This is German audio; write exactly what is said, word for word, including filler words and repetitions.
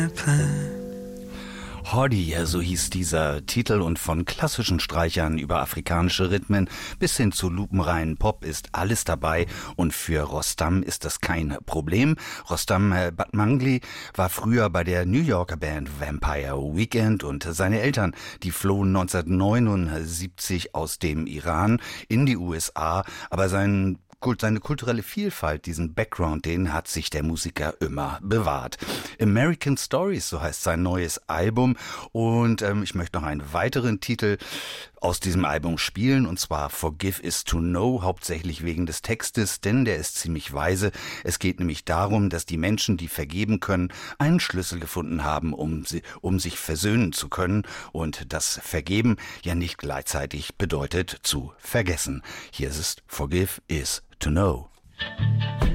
Hordy, so hieß dieser Titel, und von klassischen Streichern über afrikanische Rhythmen bis hin zu lupenreinen Pop ist alles dabei, und für Rostam ist das kein Problem. Rostam Batmanglij war früher bei der New Yorker Band Vampire Weekend, und seine Eltern, die flohen neunzehnhundertneunundsiebzig aus dem Iran in die U S A, aber sein Seine kulturelle Vielfalt, diesen Background, den hat sich der Musiker immer bewahrt. American Stories, so heißt sein neues Album, und ähm, ich möchte noch einen weiteren Titel aus diesem Album spielen, und zwar Forgive is to Know, hauptsächlich wegen des Textes, denn der ist ziemlich weise. Es geht nämlich darum, dass die Menschen, die vergeben können, einen Schlüssel gefunden haben, um, sie, um sich versöhnen zu können, und das Vergeben ja nicht gleichzeitig bedeutet zu vergessen. Hier ist es Forgive is to Know.